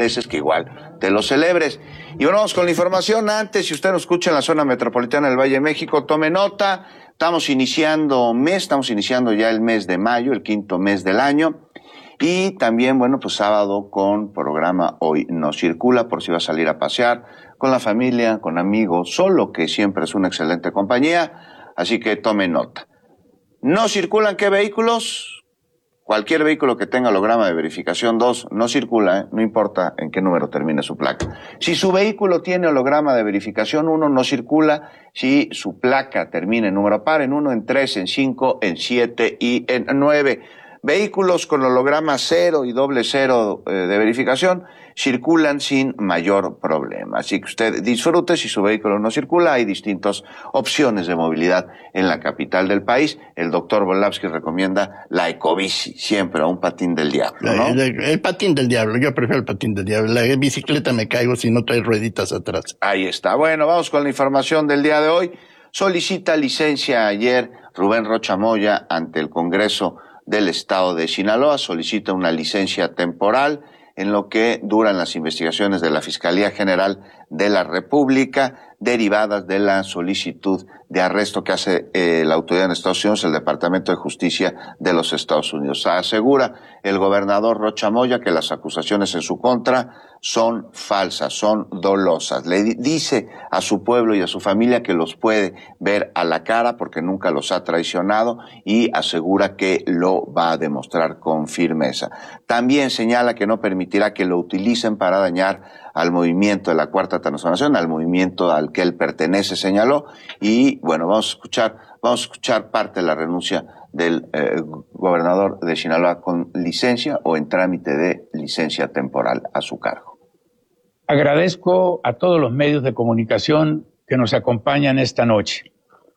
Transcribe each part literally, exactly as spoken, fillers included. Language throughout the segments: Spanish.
mereces que igual te lo celebres. Y bueno, vamos con la información. Antes, si usted nos escucha en la zona metropolitana del Valle de México, tome nota. Estamos iniciando mes, estamos iniciando ya el mes de mayo, el quinto mes del año. Y también, bueno, pues sábado con programa Hoy No Circula, por si va a salir a pasear con la familia, con amigos, solo, que siempre es una excelente compañía. Así que tome nota. ¿No circulan qué vehículos? Cualquier vehículo que tenga holograma de verificación dos no circula, ¿eh? No importa en qué número termine su placa. Si su vehículo tiene holograma de verificación uno, no circula. Si su placa termina en número par, en uno, en tres, en cinco, en siete y en nueve. Vehículos con holograma cero y doble cero eh, de verificación circulan sin mayor problema. Así que usted disfrute. Si su vehículo no circula, hay distintas opciones de movilidad en la capital del país. El doctor Volavsky recomienda la ecobici, siempre, a un patín del diablo, ¿no? El, el, el patín del diablo, yo prefiero el patín del diablo. La bicicleta me caigo si no trae rueditas atrás. Ahí está. Bueno, vamos con la información del día de hoy. Solicita licencia ayer Rubén Rocha Moya ante el Congreso del Estado de Sinaloa. Solicita una licencia temporal en lo que duran las investigaciones de la Fiscalía General de la República derivadas de la solicitud de arresto que hace eh, la autoridad en Estados Unidos, el Departamento de Justicia de los Estados Unidos. Asegura el gobernador Rocha Moya que las acusaciones en su contra son falsas, son dolosas. Le dice a su pueblo y a su familia que los puede ver a la cara porque nunca los ha traicionado, y asegura que lo va a demostrar con firmeza. También señala que no permitirá que lo utilicen para dañar al movimiento de la Cuarta Transformación, al movimiento al que él pertenece, señaló. Y bueno, vamos a escuchar, vamos a escuchar parte de la renuncia del eh, gobernador de Sinaloa con licencia o en trámite de licencia temporal a su cargo. Agradezco a todos los medios de comunicación que nos acompañan esta noche.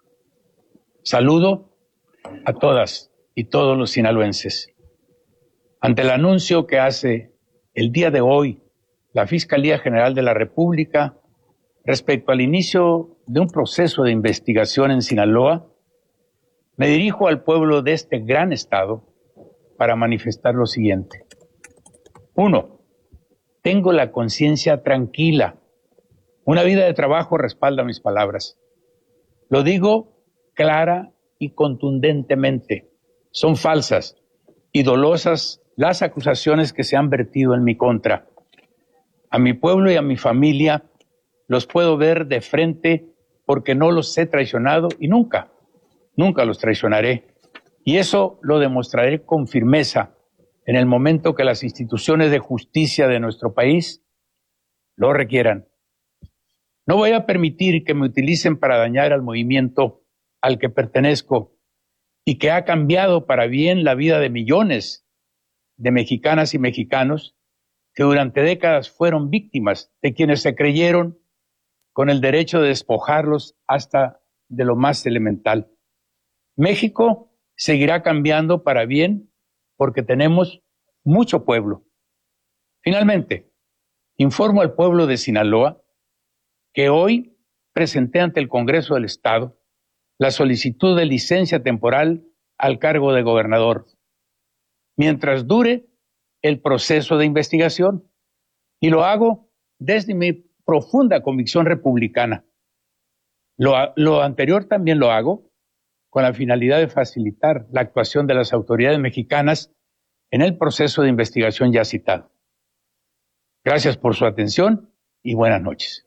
Saludo a todas y todos los sinaloenses. Ante el anuncio que hace el día de hoy la Fiscalía General de la República respecto al inicio de un proceso de investigación en Sinaloa, me dirijo al pueblo de este gran estado para manifestar lo siguiente. Uno, tengo la conciencia tranquila. Una vida de trabajo respalda mis palabras. Lo digo clara y contundentemente. Son falsas y dolosas las acusaciones que se han vertido en mi contra. A mi pueblo y a mi familia los puedo ver de frente porque no los he traicionado y nunca, nunca los traicionaré. Y eso lo demostraré con firmeza en el momento que las instituciones de justicia de nuestro país lo requieran. No voy a permitir que me utilicen para dañar al movimiento al que pertenezco y que ha cambiado para bien la vida de millones de mexicanas y mexicanos que durante décadas fueron víctimas de quienes se creyeron con el derecho de despojarlos hasta de lo más elemental. México seguirá cambiando para bien porque tenemos mucho pueblo. Finalmente, informo al pueblo de Sinaloa que hoy presenté ante el Congreso del Estado la solicitud de licencia temporal al cargo de gobernador, mientras dure el proceso de investigación, y lo hago desde mi profunda convicción republicana. Lo, lo anterior también lo hago con la finalidad de facilitar la actuación de las autoridades mexicanas en el proceso de investigación ya citado. Gracias por su atención y buenas noches.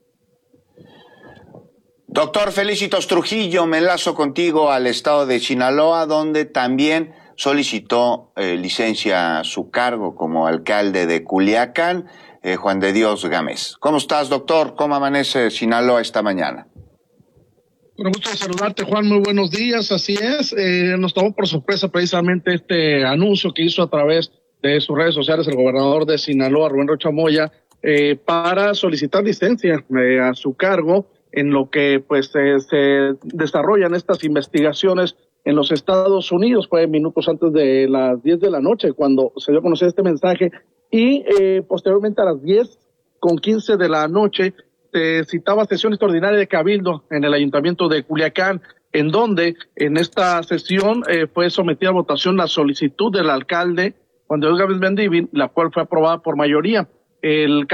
Doctor Felicitos Trujillo, me enlazo contigo al estado de Sinaloa, donde también solicitó eh, licencia a su cargo como alcalde de Culiacán, eh, Juan de Dios Gámez. ¿Cómo estás, doctor? ¿Cómo amanece Sinaloa esta mañana? Con gusto de saludarte, Juan, muy buenos días, así es. Eh, nos tomó por sorpresa precisamente este anuncio que hizo a través de sus redes sociales el gobernador de Sinaloa, Rubén Rocha Moya, eh, para solicitar licencia eh, a su cargo en lo que pues eh, se desarrollan estas investigaciones en los Estados Unidos. Fue minutos antes de las diez de la noche cuando se dio a conocer este mensaje, y eh, posteriormente a las diez con quince de la noche se citaba sesión extraordinaria de Cabildo en el Ayuntamiento de Culiacán, en donde en esta sesión eh, fue sometida a votación la solicitud del alcalde Juan de Dios Gámez Mendívil, la cual fue aprobada por mayoría. El